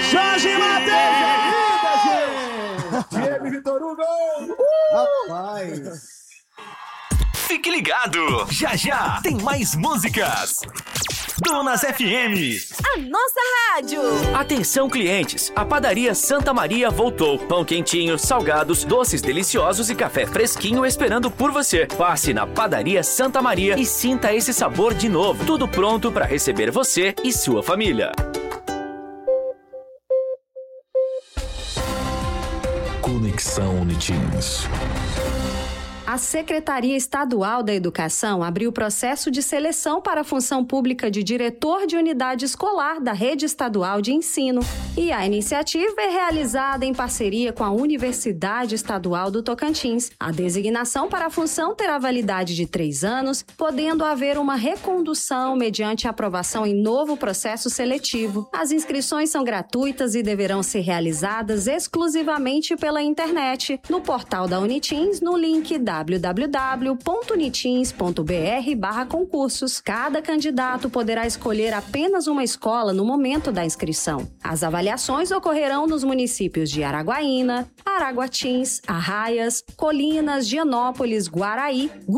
Jorge Matheus! Diego Vitor Hugo! Rapaz! Fique ligado! Já já tem mais músicas! Dunas FM. A nossa rádio. Atenção, clientes! A Padaria Santa Maria voltou. Pão quentinho, salgados, doces deliciosos e café fresquinho esperando por você. Passe na Padaria Santa Maria e sinta esse sabor de novo. Tudo pronto para receber você e sua família. Conexão Uniteens. A Secretaria Estadual da Educação abriu processo de seleção para a função pública de diretor de unidade escolar da Rede Estadual de Ensino. E a iniciativa é realizada em parceria com a Universidade Estadual do Tocantins. A designação para a função terá validade de 3 anos, podendo haver uma recondução mediante aprovação em novo processo seletivo. As inscrições são gratuitas e deverão ser realizadas exclusivamente pela internet, no portal da Uniteens, no link www.uniteens.br/concursos. Cada candidato poderá escolher apenas uma escola no momento da inscrição. As avaliações ocorrerão nos municípios de Araguaína, Araguatins, Arraias, Colinas, Gianópolis, Guaraí,